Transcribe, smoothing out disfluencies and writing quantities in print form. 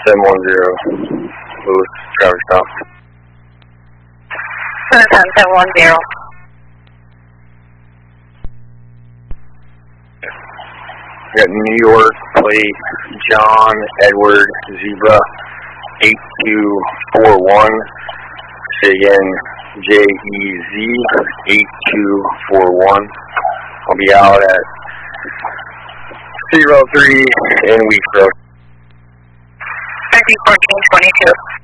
710, Lewis, traffic stop. 710. We got New York plate, John Edward Zebra 8241. Say again, JEZ 8241. I'll be out at Road 3 in Weeks Road. 1422.